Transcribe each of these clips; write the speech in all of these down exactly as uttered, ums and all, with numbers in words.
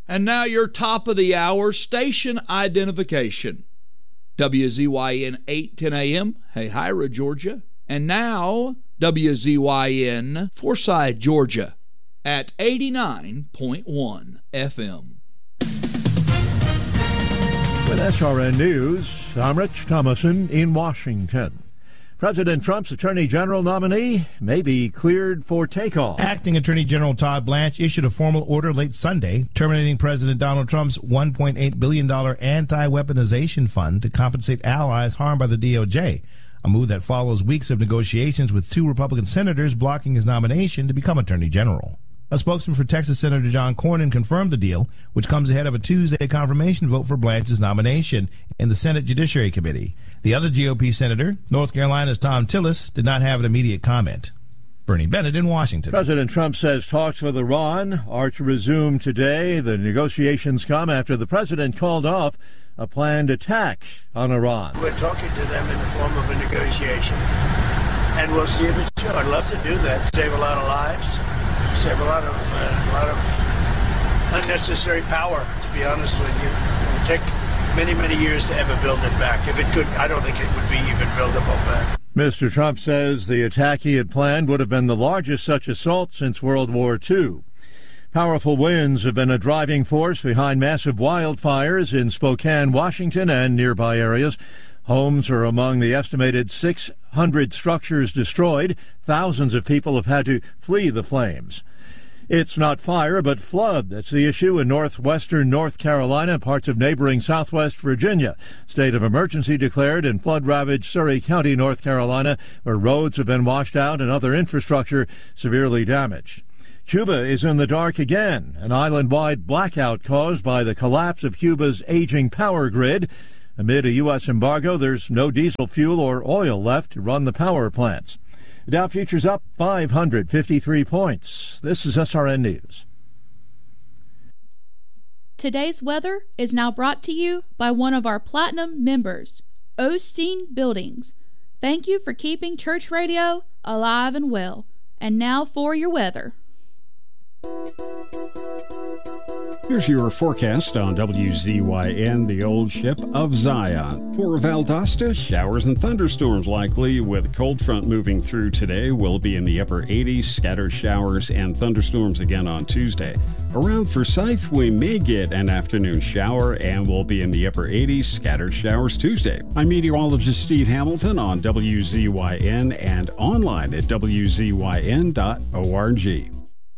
And now your top of the hour station identification. W Z Y N eight ten A M, Hahira, Georgia. And now W Z Y N Forsyth, Georgia at eighty-nine point one F M. With S R N News, I'm Rich Thomason in Washington. President Trump's Attorney General nominee may be cleared for takeoff. Acting Attorney General Todd Blanche issued a formal order late Sunday terminating President Donald Trump's one point eight billion dollars anti-weaponization fund to compensate allies harmed by the D O J, a move that follows weeks of negotiations with two Republican senators blocking his nomination to become Attorney General. A spokesman for Texas Senator John Cornyn confirmed the deal, which comes ahead of a Tuesday confirmation vote for Blanche's nomination in the Senate Judiciary Committee. The other G O P senator, North Carolina's Tom Tillis, did not have an immediate comment. Bernie Bennett in Washington. President Trump says talks with Iran are to resume today. The negotiations come after the president called off a planned attack on Iran. We're talking to them in the form of a negotiation, and we'll see if it's true. I'd love to do that, save a lot of lives, save a lot of uh, a lot of unnecessary power, to be honest with you. It would take many, many years to ever build it back. If it could, I don't think it would be even buildable back. Mister Trump says the attack he had planned would have been the largest such assault since World War Two. Powerful winds have been a driving force behind massive wildfires in Spokane, Washington, and nearby areas. Homes are among the estimated six hundred structures destroyed. Thousands of people have had to flee the flames. It's not fire, but flood. That's the issue in northwestern North Carolina, parts of neighboring southwest Virginia. State of emergency declared in flood-ravaged Surry County, North Carolina, where roads have been washed out and other infrastructure severely damaged. Cuba is in the dark again, an island-wide blackout caused by the collapse of Cuba's aging power grid. Amid a U S embargo, there's no diesel fuel or oil left to run the power plants. The Dow futures up five hundred fifty-three points. This is S R N News. Today's weather is now brought to you by one of our Platinum members, Osteen Buildings. Thank you for keeping church radio alive and well. And now for your weather. Here's your forecast on W Z Y N, the old ship of Zion. For Valdosta, showers and thunderstorms likely, with cold front moving through today. We'll be in the upper eighties, scattered showers and thunderstorms again on Tuesday. Around Forsyth, we may get an afternoon shower, and we'll be in the upper eighties, scattered showers Tuesday. I'm meteorologist Steve Hamilton on W Z Y N and online at W Z Y N dot org.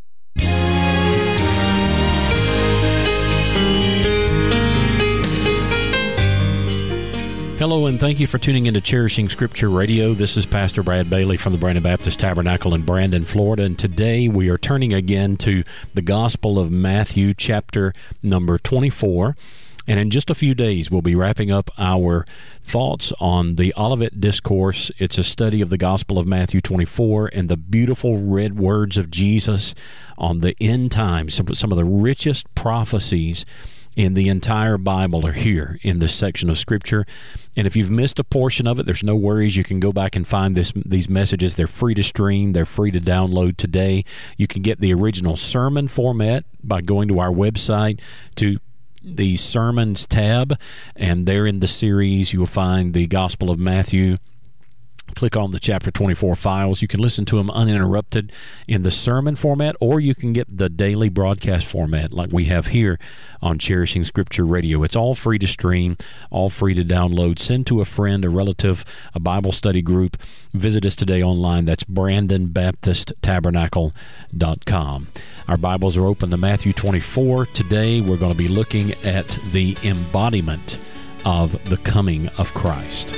Hello, and thank you for tuning into Cherishing Scripture Radio. This is Pastor Brad Bailey from the Brandon Baptist Tabernacle in Brandon, Florida, and today we are turning again to the Gospel of Matthew, chapter number twenty-four. And in just a few days, we'll be wrapping up our thoughts on the Olivet Discourse. It's a study of the Gospel of Matthew twenty-four and the beautiful red words of Jesus on the end times. Some, some of the richest prophecies in the entire Bible are here in this section of Scripture. And if you've missed a portion of it, there's no worries. You can go back and find this these messages. They're free to stream. They're free to download today. You can get the original sermon format by going to our website to the Sermons tab, and there in the series you will find the Gospel of Matthew. Click on the chapter twenty-four files. You can listen to them uninterrupted in the sermon format, or you can get the daily broadcast format like we have here on Cherishing Scripture Radio. It's all free to stream, all free to download. Send to a friend, a relative, a Bible study group. Visit us today online. That's Brandon Baptist Tabernacle dot com. Our Bibles are open to Matthew twenty-four. Today we're going to be looking at the embodiment of the coming of Christ.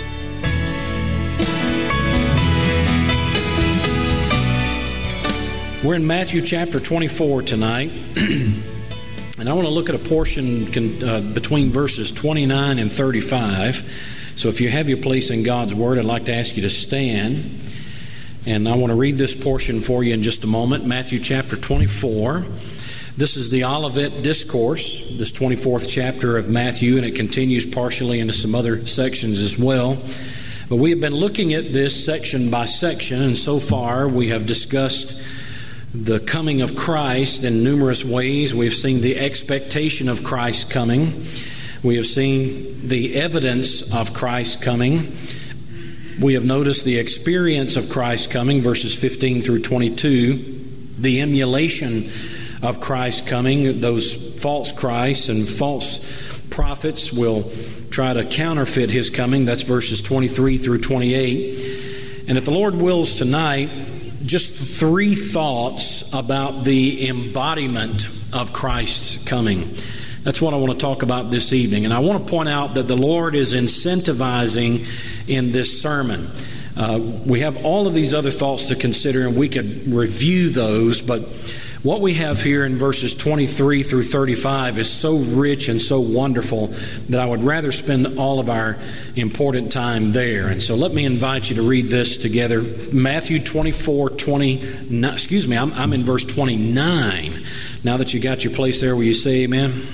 We're in Matthew chapter twenty-four tonight, and I want to look at a portion uh, between verses twenty-nine and thirty-five. So if you have your place in God's Word, I'd like to ask you to stand, and I want to read this portion for you in just a moment. Matthew chapter twenty-four. This is the Olivet Discourse, this twenty-fourth chapter of Matthew, and it continues partially into some other sections as well. But we have been looking at this section by section, and so far we have discussed the coming of Christ in numerous ways. We've seen the expectation of Christ coming. We have seen the evidence of Christ coming. We have noticed the experience of Christ coming, verses fifteen through twenty-two, the emulation of Christ coming. Those false Christs and false prophets will try to counterfeit his coming. That's verses twenty-three through twenty-eight. And if the Lord wills tonight, just three thoughts about the embodiment of Christ's coming. That's what I want to talk about this evening. And I want to point out that the Lord is incentivizing in this sermon. Uh, we have all of these other thoughts to consider, and we could review those, but what we have here in verses twenty-three through thirty-five is so rich and so wonderful that I would rather spend all of our important time there. And so let me invite you to read this together. Matthew twenty-four, twenty, excuse me, I'm, I'm in verse twenty-nine. Now that you got your place there, will you say amen?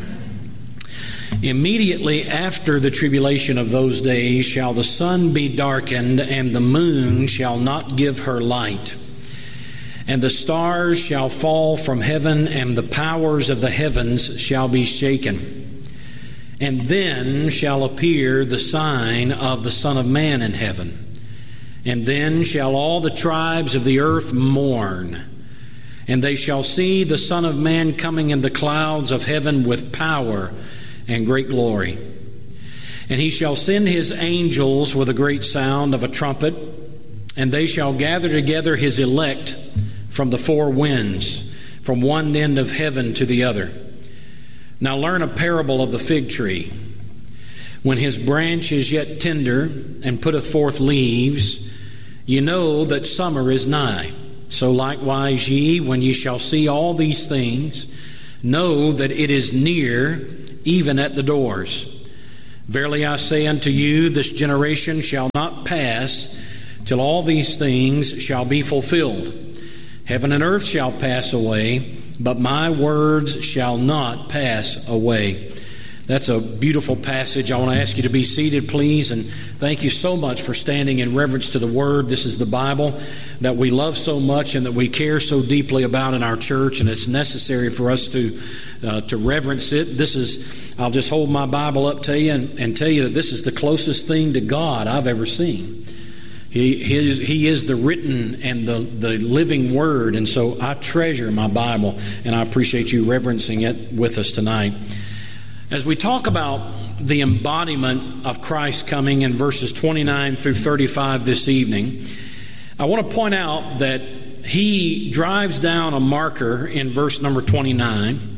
Immediately after the tribulation of those days shall the sun be darkened, and the moon shall not give her light. And the stars shall fall from heaven, and the powers of the heavens shall be shaken. And then shall appear the sign of the Son of Man in heaven. And then shall all the tribes of the earth mourn. And they shall see the Son of Man coming in the clouds of heaven with power and great glory. And he shall send his angels with a great sound of a trumpet, and they shall gather together his elect from the four winds, from one end of heaven to the other. Now learn a parable of the fig tree. When his branch is yet tender and putteth forth leaves, ye know that summer is nigh. So likewise ye, when ye shall see all these things, know that it is near, even at the doors. Verily I say unto you, this generation shall not pass till all these things shall be fulfilled. Heaven and earth shall pass away, but my words shall not pass away. That's a beautiful passage. I want to ask you to be seated, please, and thank you so much for standing in reverence to the Word. This is the Bible that we love so much and that we care so deeply about in our church, and it's necessary for us to uh, to reverence it. This is, I'll just hold my Bible up to you and, and tell you that this is the closest thing to God I've ever seen. He, he, is, he is the written and the, the living Word, and so I treasure my Bible, and I appreciate you reverencing it with us tonight. As we talk about the embodiment of Christ coming in verses twenty-nine through thirty-five this evening, I want to point out that he drives down a marker in verse number twenty-nine,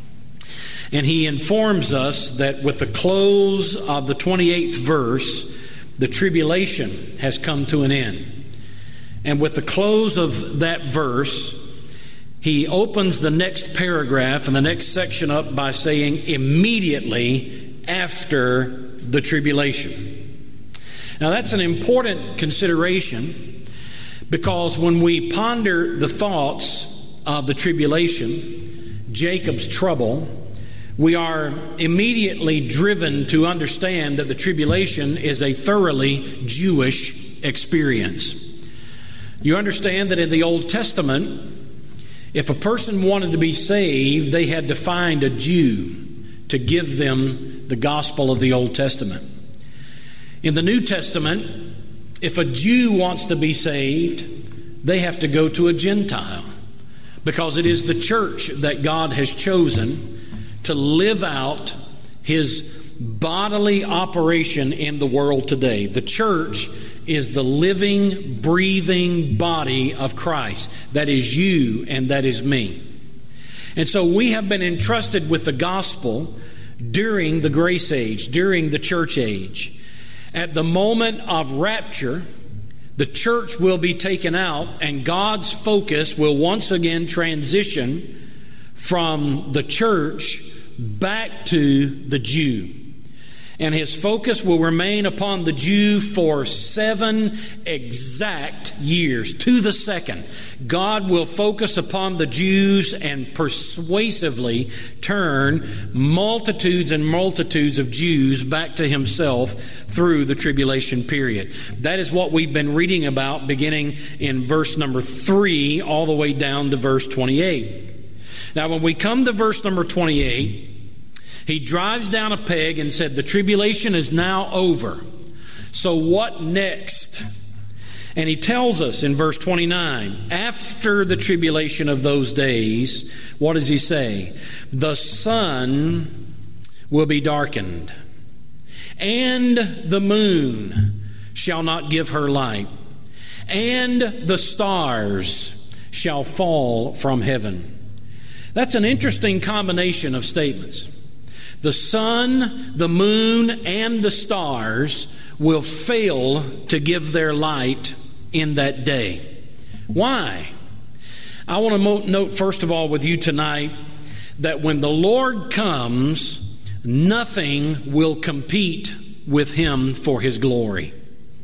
and he informs us that with the close of the twenty-eighth verse, the tribulation has come to an end. And with the close of that verse, he opens the next paragraph and the next section up by saying, immediately after the tribulation. Now that's an important consideration, because when we ponder the thoughts of the tribulation, Jacob's trouble, we are immediately driven to understand that the tribulation is a thoroughly Jewish experience. You understand that in the Old Testament, if a person wanted to be saved, they had to find a Jew to give them the gospel of the Old Testament. In the New Testament, if a Jew wants to be saved, they have to go to a Gentile, because it is the church that God has chosen to live out his bodily operation in the world today. The church is the living, breathing body of Christ. That is you and that is me. And so we have been entrusted with the gospel during the grace age, during the church age. At the moment of rapture, the church will be taken out, and God's focus will once again transition from the church back to the Jew. and his focus will remain upon the Jew for seven exact years, to the second. God will focus upon the Jews and persuasively turn multitudes and multitudes of Jews back to himself through the tribulation period. That is what we've been reading about beginning in verse number three all the way down to verse twenty-eight. Now, when we come to verse number twenty-eight, he drives down a peg and said, the tribulation is now over. So what next? And he tells us in verse twenty-nine, after the tribulation of those days, what does he say? The sun will be darkened, and the moon shall not give her light, and the stars shall fall from heaven. That's an interesting combination of statements. The sun, the moon, and the stars will fail to give their light in that day. Why? I want to note first of all with you tonight that when the Lord comes, nothing will compete with him for his glory.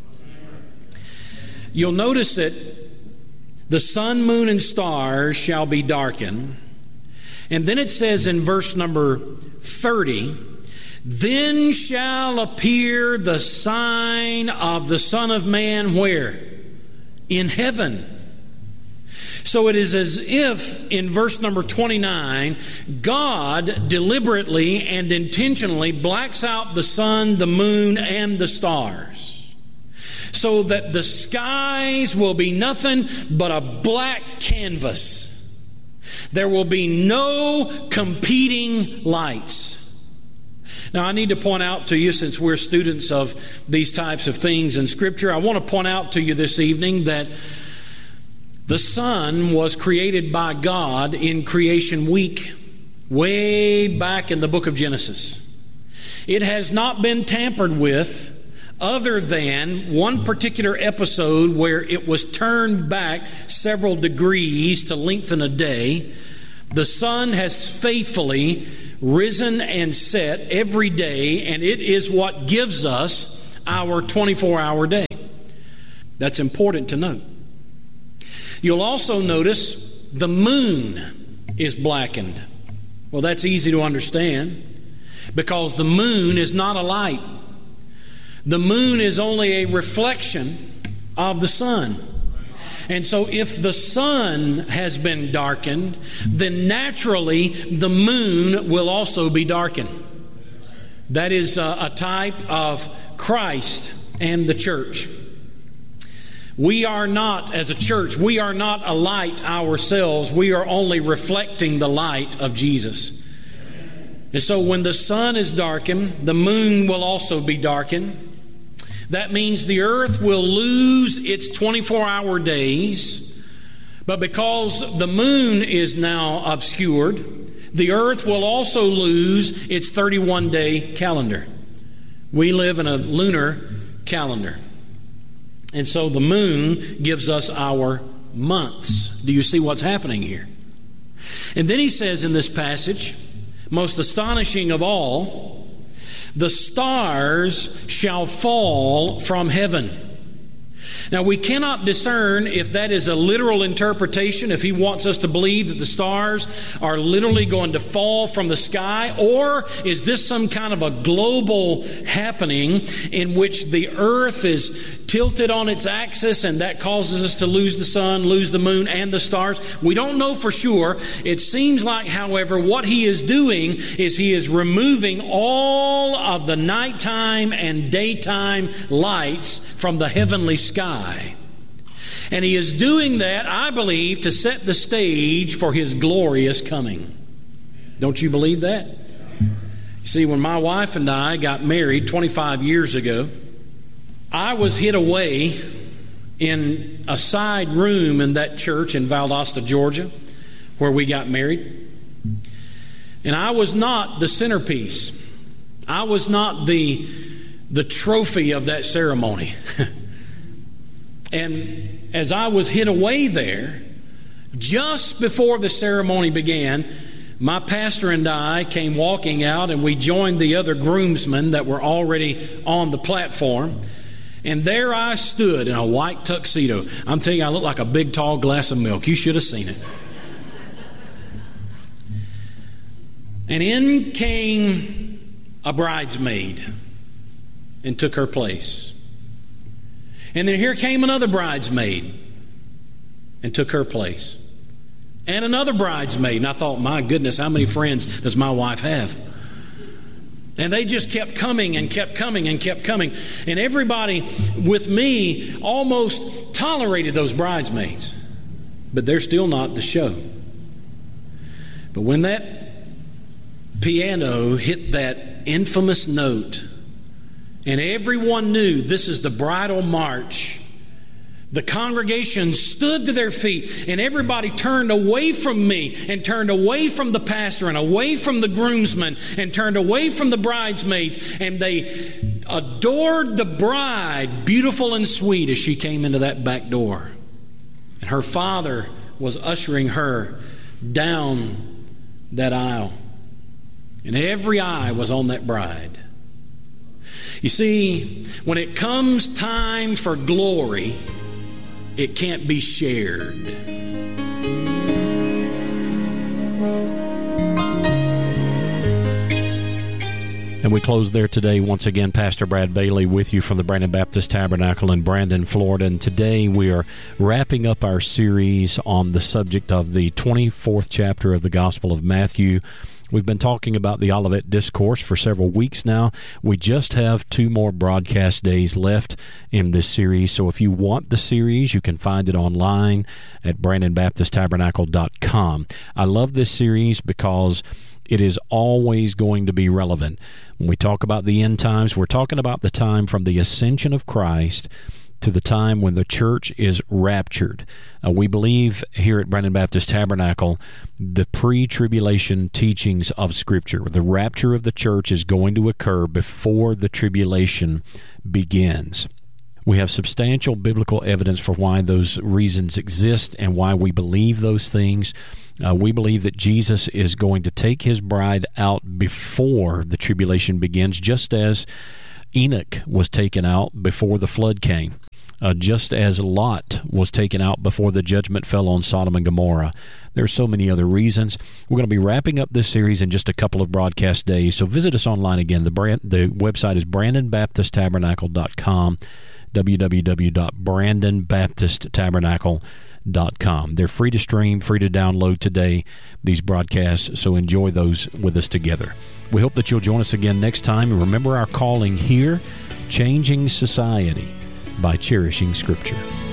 You'll notice that the sun, moon, and stars shall be darkened. And then it says in verse number thirty, then shall appear the sign of the Son of Man where? In heaven. So it is as if in verse number twenty-nine, God deliberately and intentionally blacks out the sun, the moon, and the stars, so that the skies will be nothing but a black canvas. There will be no competing lights. Now, I need to point out to you, since we're students of these types of things in Scripture, I want to point out to you this evening that the sun was created by God in creation week, way back in the book of Genesis. It has not been tampered with other than one particular episode where it was turned back several degrees to lengthen a day. The sun has faithfully risen and set every day, and it is what gives us our twenty-four hour day. That's important to note. You'll also notice the moon is blackened. Well, that's easy to understand because the moon is not a light. The moon is only a reflection of the sun. And so if the sun has been darkened, then naturally the moon will also be darkened. That is a, a type of Christ and the church. We are not, as a church, we are not a light ourselves. We are only reflecting the light of Jesus. And so when the sun is darkened, the moon will also be darkened. That means the earth will lose its twenty-four hour days. But because the moon is now obscured, the earth will also lose its thirty-one day calendar. We live in a lunar calendar. And so the moon gives us our months. Do you see what's happening here? And then he says in this passage, most astonishing of all, the stars shall fall from heaven. Now, we cannot discern if that is a literal interpretation, if he wants us to believe that the stars are literally going to fall from the sky, or is this some kind of a global happening in which the earth is tilted on its axis and that causes us to lose the sun, lose the moon, and the stars? We don't know for sure. It seems like, however, what he is doing is he is removing all of the nighttime and daytime lights from the heavenly sky. And he is doing that, I believe, to set the stage for his glorious coming. Don't you believe that? You see, when my wife and I got married twenty-five years ago, I was hid away in a side room in that church in Valdosta, Georgia, where we got married. And I was not the centerpiece. I was not the the trophy of that ceremony. And as I was hid away there, just before the ceremony began, my pastor and I came walking out, and we joined the other groomsmen that were already on the platform. And there I stood in a white tuxedo. I'm telling you, I looked like a big, tall glass of milk. You should have seen it. And in came a bridesmaid and took her place. And then here came another bridesmaid and took her place. And another bridesmaid. And I thought, my goodness, how many friends does my wife have? And they just kept coming and kept coming and kept coming. And everybody with me almost tolerated those bridesmaids. But they're still not the show. But when that piano hit that infamous note, and everyone knew this is the bridal march, the congregation stood to their feet, and everybody turned away from me and turned away from the pastor and away from the groomsmen and turned away from the bridesmaids, and they adored the bride, beautiful and sweet, as she came into that back door. And her father was ushering her down that aisle, and every eye was on that bride. You see, when it comes time for glory, it can't be shared. And we close there today. Once again, Pastor Brad Bailey with you from the Brandon Baptist Tabernacle in Brandon, Florida. And today we are wrapping up our series on the subject of the twenty-fourth chapter of the Gospel of Matthew. We've been talking about the Olivet Discourse for several weeks now. We just have two more broadcast days left in this series. So if you want the series, you can find it online at brandon baptist tabernacle dot com. I love this series because it is always going to be relevant. When we talk about the end times, we're talking about the time from the ascension of Christ to the time when the church is raptured. Uh, we believe here at Brandon Baptist Tabernacle the pre-tribulation teachings of Scripture. The rapture of the church is going to occur before the tribulation begins. We have substantial biblical evidence for why those reasons exist and why we believe those things. Uh, we believe that Jesus is going to take his bride out before the tribulation begins, just as Enoch was taken out before the flood came. Uh, just as Lot was taken out before the judgment fell on Sodom and Gomorrah. There are so many other reasons. We're going to be wrapping up this series in just a couple of broadcast days, so visit us online again. The brand, the website is brandon baptist tabernacle dot com, w w w dot brandon baptist tabernacle dot com. They're free to stream, free to download today, these broadcasts, so enjoy those with us together. We hope that you'll join us again next time, and remember our calling here, changing society by cherishing Scripture.